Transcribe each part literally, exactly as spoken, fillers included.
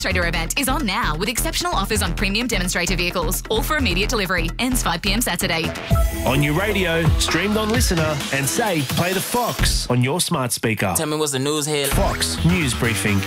Demonstrator event is on now with exceptional offers on premium demonstrator vehicles, all for immediate delivery. Ends five p m Saturday. On your radio, streamed on Listener, and say, play the Fox on your smart speaker. Tell me what's the news here. Fox News Briefing.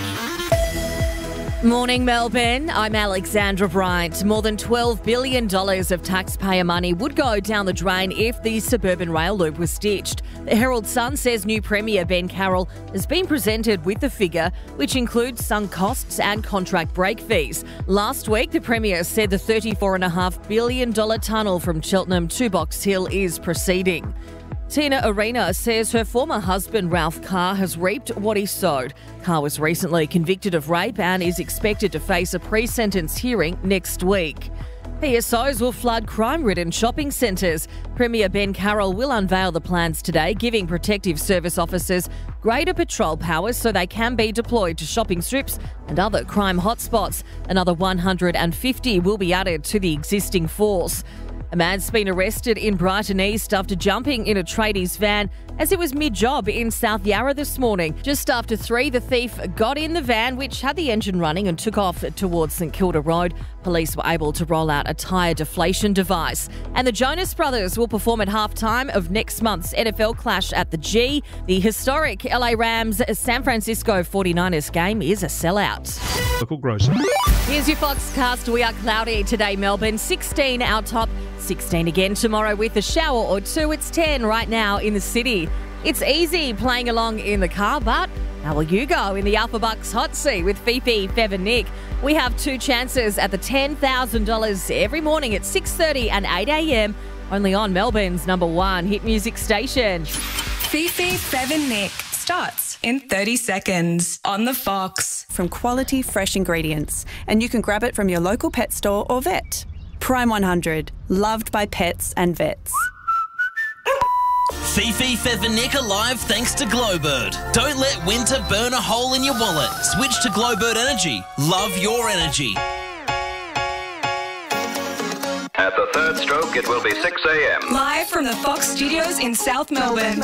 Morning, Melbourne. I'm Alexandra Bryant. More than twelve billion dollars of taxpayer money would go down the drain if the suburban rail loop was ditched. The Herald Sun says new Premier Ben Carroll has been presented with the figure, which includes sunk costs and contract break fees. Last week, the Premier said the thirty-four point five billion dollars tunnel from Cheltenham to Box Hill is proceeding. Tina Arena says her former husband Ralph Carr has reaped what he sowed. Carr was recently convicted of rape and is expected to face a pre-sentence hearing next week. P S Os will flood crime-ridden shopping centres. Premier Ben Carroll will unveil the plans today, giving protective service officers greater patrol powers so they can be deployed to shopping strips and other crime hotspots. Another one hundred fifty will be added to the existing force. A man's been arrested in Brighton East after jumping in a tradie's van as it was mid-job in South Yarra this morning. Just after three, the thief got in the van, which had the engine running, and took off towards St Kilda Road. Police were able to roll out a tyre deflation device. And the Jonas Brothers will perform at halftime of next month's N F L clash at the G. The historic L A Rams San Francisco forty-niners game is a sellout. Local grocer. Here's your Foxcast. We are cloudy today, Melbourne. sixteen our top, sixteen again tomorrow with a shower or two. It's ten right now in the city. It's easy playing along in the car, but how will you go in the Alpha Bucks hot seat with Fifi, Fev and Nick? We have two chances at the ten thousand dollars every morning at six thirty and eight a m, only on Melbourne's number one hit music station. Fifi, Fev and Nick starts in thirty seconds on the Fox. From quality, fresh ingredients, and you can grab it from your local pet store or vet. Prime one hundred, loved by pets and vets. Fifi, Fev and Nick are live thanks to Glowbird. Don't let winter burn a hole in your wallet. Switch to Glowbird Energy. Love your energy. At the third stroke, it will be six a m. Live from the Fox Studios in South Melbourne.